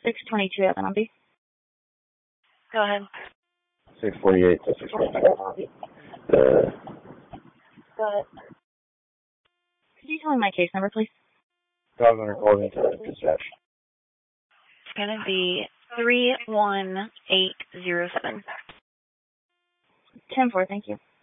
622 at Penalty. Go ahead. 648 to 648. Go ahead. Could you tell me my case number, please? Dog owner called into dispatch. It's going to be 31807. 10-4, thank you.